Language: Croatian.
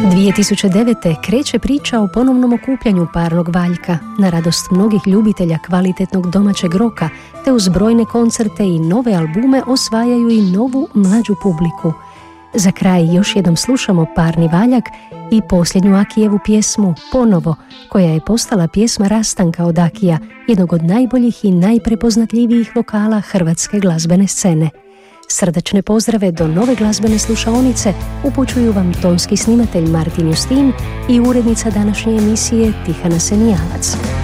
2009. kreće priča o ponovnom okupljanju Parnog valjka, na radost mnogih ljubitelja kvalitetnog domaćeg roka, te uz brojne koncerte i nove albume osvajaju i novu mlađu publiku. Za kraj još jednom slušamo Parni valjak i posljednju Akijevu pjesmu Ponovo, koja je postala pjesma rastanka od Akija, jednog od najboljih i najprepoznatljivijih vokala hrvatske glazbene scene. Srdačne pozdrave do nove glazbene slušaonice upućuju vam tonski snimatelj Martin Justin i urednica današnje emisije Tihana Senijalac.